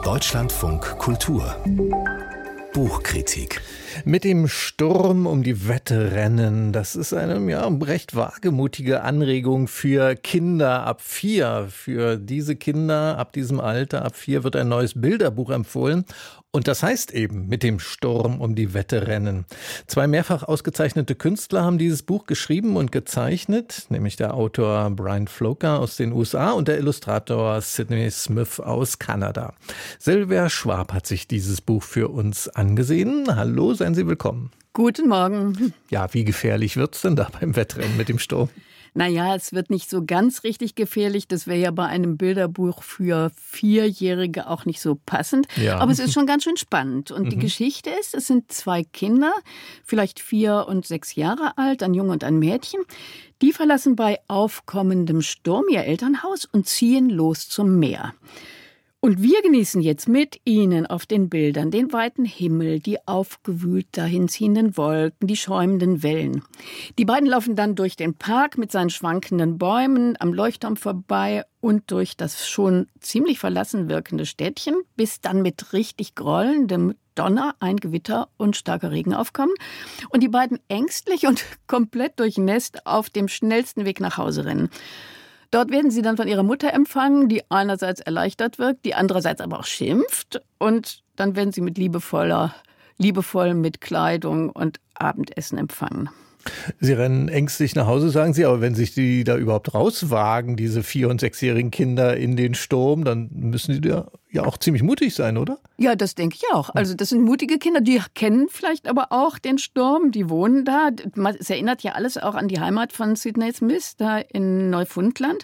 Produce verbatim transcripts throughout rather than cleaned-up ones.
Deutschlandfunk Kultur Buchkritik. Mit dem Sturm um die Wette rennen, das ist eine ja, recht wagemutige Anregung für Kinder ab vier. Für diese Kinder ab diesem Alter, ab vier, wird ein neues Bilderbuch empfohlen. Und das heißt eben, mit dem Sturm um die Wette rennen. Zwei mehrfach ausgezeichnete Künstler haben dieses Buch geschrieben und gezeichnet, nämlich der Autor Brian Floker aus den U S A und der Illustrator Sydney Smith aus Kanada. Silvia Schwab hat sich dieses Buch für uns angesehen. Hallo, seien Sie willkommen. Guten Morgen. Ja, wie gefährlich wird's denn da beim Wettrennen mit dem Sturm? Naja, es wird nicht so ganz richtig gefährlich. Das wäre ja bei einem Bilderbuch für Vierjährige auch nicht so passend. Ja. Aber es ist schon ganz schön spannend. Und mhm. die Geschichte ist, es sind zwei Kinder, vielleicht vier und sechs Jahre alt, ein Junge und ein Mädchen. Die verlassen bei aufkommendem Sturm ihr Elternhaus und ziehen los zum Meer. Und wir genießen jetzt mit Ihnen auf den Bildern den weiten Himmel, die aufgewühlt dahinziehenden Wolken, die schäumenden Wellen. Die beiden laufen dann durch den Park mit seinen schwankenden Bäumen am Leuchtturm vorbei und durch das schon ziemlich verlassen wirkende Städtchen, bis dann mit richtig grollendem Donner ein Gewitter und starker Regen aufkommen und die beiden ängstlich und komplett durchnässt auf dem schnellsten Weg nach Hause rennen. Dort werden sie dann von ihrer Mutter empfangen, die einerseits erleichtert wirkt, die andererseits aber auch schimpft. Und dann werden sie mit liebevoller, liebevoll mit Kleidung und Abendessen empfangen. Sie rennen ängstlich nach Hause, sagen Sie, aber wenn sich die da überhaupt rauswagen, diese vier- und sechsjährigen Kinder in den Sturm, dann müssen die da ja auch ziemlich mutig sein, oder? Ja, das denke ich auch. Also das sind mutige Kinder, die kennen vielleicht aber auch den Sturm, die wohnen da. Es erinnert ja alles auch an die Heimat von Sydney Smith, da in Neufundland.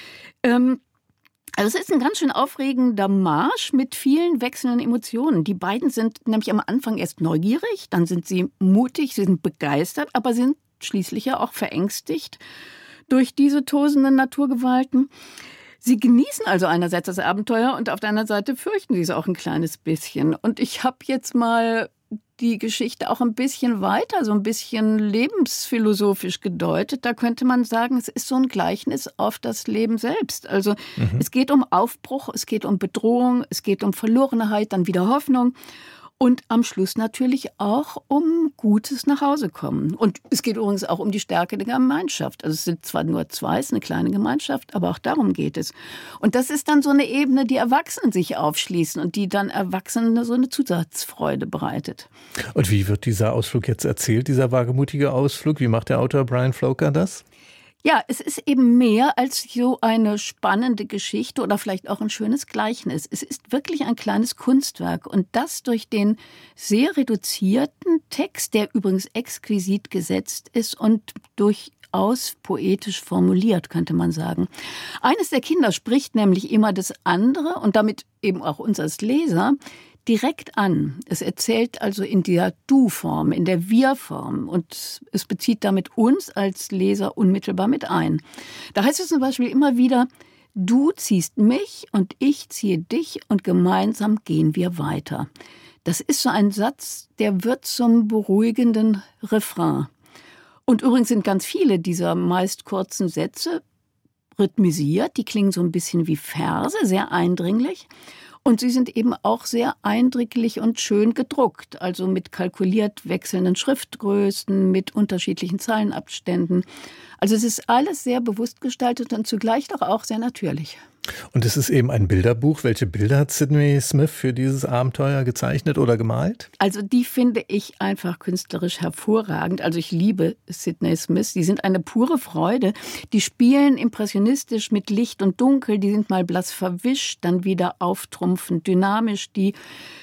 Ähm, Also es ist ein ganz schön aufregender Marsch mit vielen wechselnden Emotionen. Die beiden sind nämlich am Anfang erst neugierig, dann sind sie mutig, sie sind begeistert, aber sind schließlich ja auch verängstigt durch diese tosenden Naturgewalten. Sie genießen also einerseits das Abenteuer und auf der anderen Seite fürchten sie es auch ein kleines bisschen. Und ich habe jetzt mal die Geschichte auch ein bisschen weiter, so ein bisschen lebensphilosophisch gedeutet. Da könnte man sagen, es ist so ein Gleichnis auf das Leben selbst. Also mhm. es geht um Aufbruch, es geht um Bedrohung, es geht um Verlorenheit, dann wieder Hoffnung. Und am Schluss natürlich auch um gutes Nachhausekommen. Und es geht übrigens auch um die Stärke der Gemeinschaft. Also es sind zwar nur zwei, es ist eine kleine Gemeinschaft, aber auch darum geht es. Und das ist dann so eine Ebene, die Erwachsenen sich aufschließen und die dann Erwachsenen so eine Zusatzfreude bereitet. Und wie wird dieser Ausflug jetzt erzählt, dieser wagemutige Ausflug? Wie macht der Autor Brian Floker das? Ja, es ist eben mehr als so eine spannende Geschichte oder vielleicht auch ein schönes Gleichnis. Es ist wirklich ein kleines Kunstwerk und das durch den sehr reduzierten Text, der übrigens exquisit gesetzt ist und durchaus poetisch formuliert, könnte man sagen. Eines der Kinder spricht nämlich immer das andere und damit eben auch uns als Leser direkt an. Es erzählt also in der Du-Form, in der Wir-Form und es bezieht damit uns als Leser unmittelbar mit ein. Da heißt es zum Beispiel immer wieder, du ziehst mich und ich ziehe dich und gemeinsam gehen wir weiter. Das ist so ein Satz, der wird zum beruhigenden Refrain. Und übrigens sind ganz viele dieser meist kurzen Sätze rhythmisiert, die klingen so ein bisschen wie Verse, sehr eindringlich. Und sie sind eben auch sehr eindrücklich und schön gedruckt, also mit kalkuliert wechselnden Schriftgrößen, mit unterschiedlichen Zeilenabständen. Also es ist alles sehr bewusst gestaltet und zugleich doch auch sehr natürlich. Und es ist eben ein Bilderbuch. Welche Bilder hat Sydney Smith für dieses Abenteuer gezeichnet oder gemalt? Also die finde ich einfach künstlerisch hervorragend. Also ich liebe Sydney Smith. Die sind eine pure Freude. Die spielen impressionistisch mit Licht und Dunkel. Die sind mal blass verwischt, dann wieder auftrumpfend, dynamisch. Die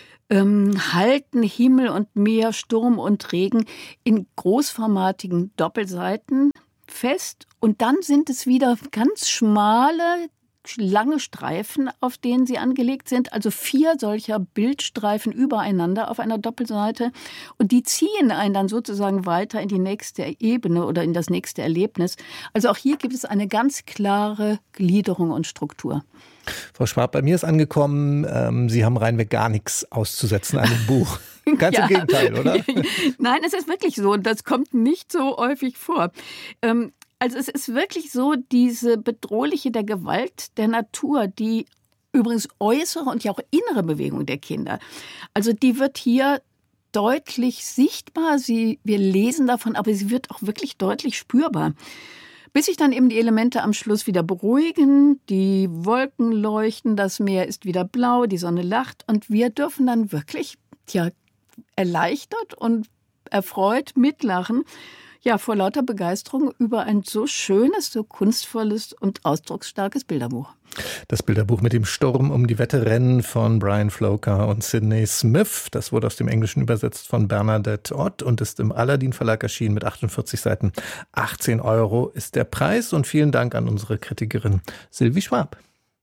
ähm, halten Himmel und Meer, Sturm und Regen in großformatigen Doppelseiten fest. Und dann sind es wieder ganz schmale, lange Streifen, auf denen sie angelegt sind, also vier solcher Bildstreifen übereinander auf einer Doppelseite und die ziehen einen dann sozusagen weiter in die nächste Ebene oder in das nächste Erlebnis. Also auch hier gibt es eine ganz klare Gliederung und Struktur. Frau Schwab, bei mir ist angekommen, ähm, Sie haben reinweg gar nichts auszusetzen an dem Buch. Ganz ja. Im Gegenteil, oder? Nein, es ist wirklich so und das kommt nicht so häufig vor. Ähm, Also es ist wirklich so, diese bedrohliche der Gewalt der Natur, die übrigens äußere und ja auch innere Bewegung der Kinder. Also die wird hier deutlich sichtbar. Sie, wir lesen davon, aber sie wird auch wirklich deutlich spürbar. Bis sich dann eben die Elemente am Schluss wieder beruhigen, die Wolken leuchten, das Meer ist wieder blau, die Sonne lacht und wir dürfen dann wirklich, tja, erleichtert und erfreut mitlachen, ja, vor lauter Begeisterung über ein so schönes, so kunstvolles und ausdrucksstarkes Bilderbuch. Das Bilderbuch mit dem Sturm um die Wetterrennen von Brian Floker und Sidney Smith. Das wurde aus dem Englischen übersetzt von Bernadette Ott und ist im Aladdin Verlag erschienen mit achtundvierzig Seiten. achtzehn Euro ist der Preis und vielen Dank an unsere Kritikerin Sylvie Schwab.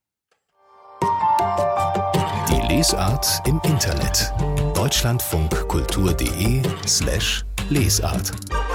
Die Lesart im Internet. deutschlandfunkkultur.de slash Lesart.